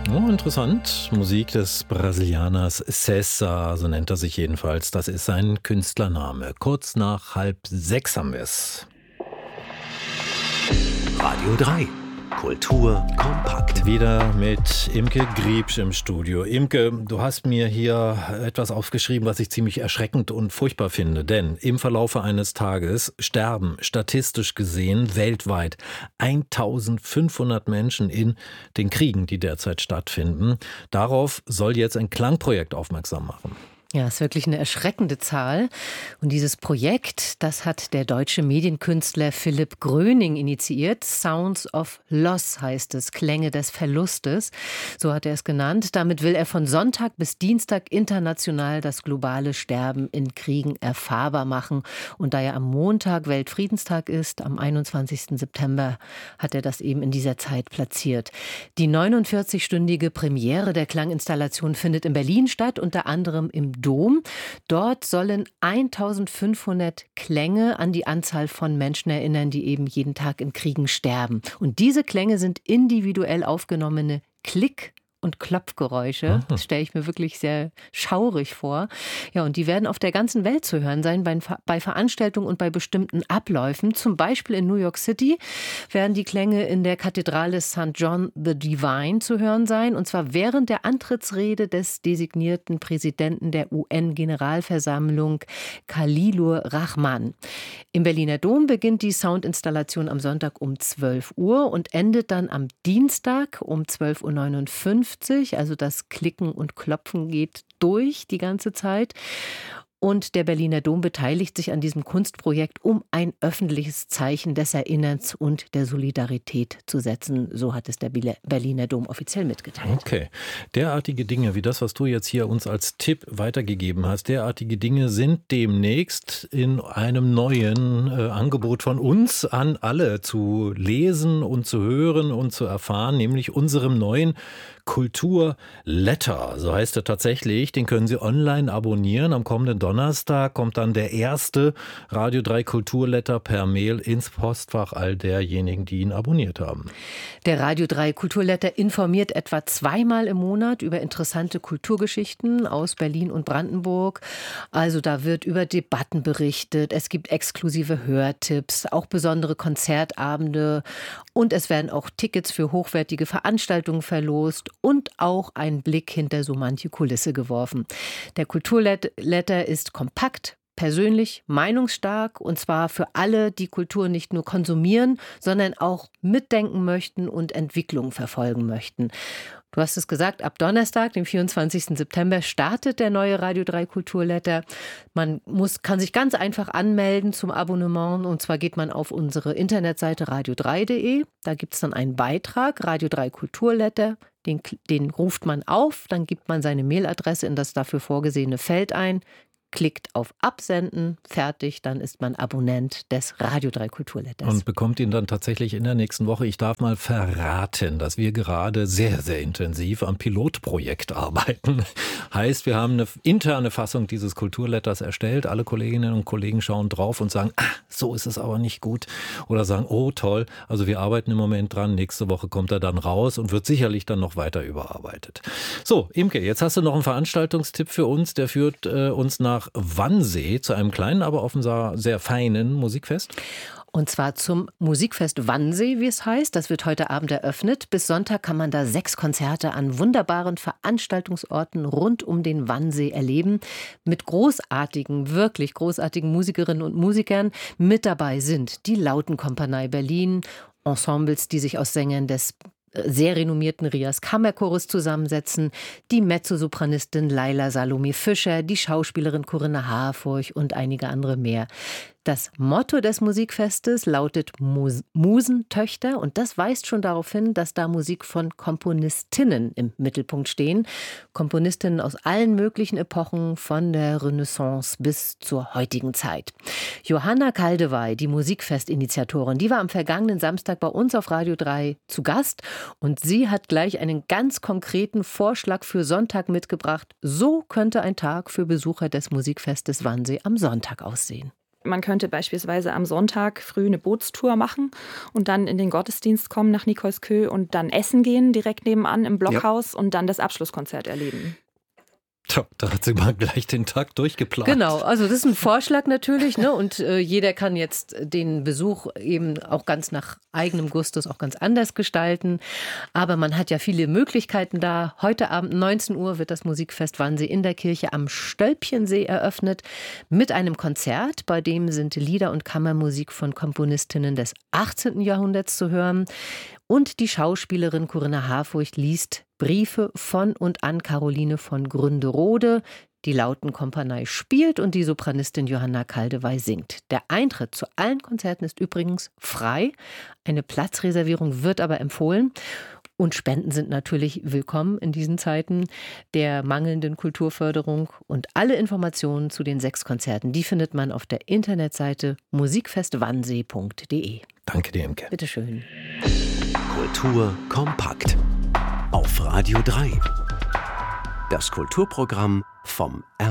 Oh, interessant. Musik des Brasilianers César, so nennt er sich jedenfalls. Das ist sein Künstlername. Kurz nach 5:30 haben wir es. Radio 3. Kultur kompakt. Wieder mit Imke Griebsch im Studio. Imke, du hast mir hier etwas aufgeschrieben, was ich ziemlich erschreckend und furchtbar finde. Denn im Verlaufe eines Tages sterben statistisch gesehen weltweit 1500 Menschen in den Kriegen, die derzeit stattfinden. Darauf soll jetzt ein Klangprojekt aufmerksam machen. Ja, ist wirklich eine erschreckende Zahl. Und dieses Projekt, das hat der deutsche Medienkünstler Philipp Gröning initiiert. Sounds of Loss heißt es, Klänge des Verlustes. So hat er es genannt. Damit will er von Sonntag bis Dienstag international das globale Sterben in Kriegen erfahrbar machen. Und da ja am Montag Weltfriedenstag ist, am 21. September, hat er das eben in dieser Zeit platziert. Die 49-stündige Premiere der Klanginstallation findet in Berlin statt, unter anderem im Dom. Dort sollen 1500 Klänge an die Anzahl von Menschen erinnern, die eben jeden Tag in Kriegen sterben. Und diese Klänge sind individuell aufgenommene Klick- und Klopfgeräusche. Das stelle ich mir wirklich sehr schaurig vor. Ja, und die werden auf der ganzen Welt zu hören sein, bei Veranstaltungen und bei bestimmten Abläufen. Zum Beispiel in New York City werden die Klänge in der Kathedrale St. John the Divine zu hören sein. Und zwar während der Antrittsrede des designierten Präsidenten der UN-Generalversammlung, Khalilur Rahman. Im Berliner Dom beginnt die Soundinstallation am Sonntag um 12 Uhr und endet dann am Dienstag um 12:59 Uhr. Also das Klicken und Klopfen geht durch die ganze Zeit. Und der Berliner Dom beteiligt sich an diesem Kunstprojekt, um ein öffentliches Zeichen des Erinnerns und der Solidarität zu setzen. So hat es der Berliner Dom offiziell mitgeteilt. Okay. Derartige Dinge wie das, was du jetzt hier uns als Tipp weitergegeben hast, derartige Dinge sind demnächst in einem neuen Angebot von uns an alle zu lesen und zu hören und zu erfahren, nämlich unserem neuen Kulturletter. So heißt er tatsächlich. Den können Sie online abonnieren. Am kommenden Donnerstag kommt dann der erste Radio 3 Kulturletter per Mail ins Postfach all derjenigen, die ihn abonniert haben. Der Radio 3 Kulturletter informiert etwa zweimal im Monat über interessante Kulturgeschichten aus Berlin und Brandenburg. Also da wird über Debatten berichtet, es gibt exklusive Hörtipps, auch besondere Konzertabende und es werden auch Tickets für hochwertige Veranstaltungen verlost und auch ein Blick hinter so manche Kulisse geworfen. Der Kulturletter ist kompakt, persönlich, meinungsstark und zwar für alle, die Kultur nicht nur konsumieren, sondern auch mitdenken möchten und Entwicklungen verfolgen möchten. Du hast es gesagt, ab Donnerstag, dem 24. September, startet der neue Radio 3 Kulturletter. Man kann sich ganz einfach anmelden zum Abonnement und zwar geht man auf unsere Internetseite radio3.de. Da gibt es dann einen Beitrag, Radio 3 Kulturletter. Den ruft man auf, dann gibt man seine Mailadresse in das dafür vorgesehene Feld ein, klickt auf Absenden, fertig, dann ist man Abonnent des Radio 3 Kulturletters. Und bekommt ihn dann tatsächlich in der nächsten Woche. Ich darf mal verraten, dass wir gerade sehr, sehr intensiv am Pilotprojekt arbeiten. Heißt, wir haben eine interne Fassung dieses Kulturletters erstellt. Alle Kolleginnen und Kollegen schauen drauf und sagen, so ist es aber nicht gut. Oder sagen, oh toll, also wir arbeiten im Moment dran. Nächste Woche kommt er dann raus und wird sicherlich dann noch weiter überarbeitet. So, Imke, jetzt hast du noch einen Veranstaltungstipp für uns. Der führt uns nach Wannsee zu einem kleinen, aber offenbar sehr feinen Musikfest. Und zwar zum Musikfest Wannsee, wie es heißt. Das wird heute Abend eröffnet. Bis Sonntag kann man da 6 Konzerte an wunderbaren Veranstaltungsorten rund um den Wannsee erleben. Mit großartigen, wirklich großartigen Musikerinnen und Musikern. Mit dabei sind die Lautenkompanie Berlin, Ensembles, die sich aus Sängern des sehr renommierten Rias Kammerchores zusammensetzen, die Mezzosopranistin Laila Salome Fischer, die Schauspielerin Corinna Harfurch und einige andere mehr. Das Motto des Musikfestes lautet Musentöchter und das weist schon darauf hin, dass da Musik von Komponistinnen im Mittelpunkt stehen. Komponistinnen aus allen möglichen Epochen, von der Renaissance bis zur heutigen Zeit. Johanna Kaldewey, die Musikfestinitiatorin, die war am vergangenen Samstag bei uns auf Radio 3 zu Gast und sie hat gleich einen ganz konkreten Vorschlag für Sonntag mitgebracht. So könnte ein Tag für Besucher des Musikfestes Wannsee am Sonntag aussehen. Man könnte beispielsweise am Sonntag früh eine Bootstour machen und dann in den Gottesdienst kommen nach Nikolskö und dann essen gehen, direkt nebenan im Blockhaus und dann das Abschlusskonzert erleben. Da hat sie mal gleich den Tag durchgeplant. Genau, also das ist ein Vorschlag natürlich, ne? Und jeder kann jetzt den Besuch eben auch ganz nach eigenem Gustus auch ganz anders gestalten. Aber man hat ja viele Möglichkeiten da. Heute Abend 19 Uhr wird das Musikfest Wannsee in der Kirche am Stölpchensee eröffnet mit einem Konzert, bei dem sind Lieder und Kammermusik von Komponistinnen des 18. Jahrhunderts zu hören. Und die Schauspielerin Corinna Harfurcht liest Briefe von und an Caroline von Gründerode. Die Lautenkompanie spielt und die Sopranistin Johanna Kaldewey singt. Der Eintritt zu allen Konzerten ist übrigens frei. Eine Platzreservierung wird aber empfohlen. Und Spenden sind natürlich willkommen in diesen Zeiten der mangelnden Kulturförderung. Und alle Informationen zu den 6 Konzerten, die findet man auf der Internetseite musikfestwannsee.de. Danke dir, Imke. Bitteschön. Kultur kompakt. Auf Radio 3. Das Kulturprogramm vom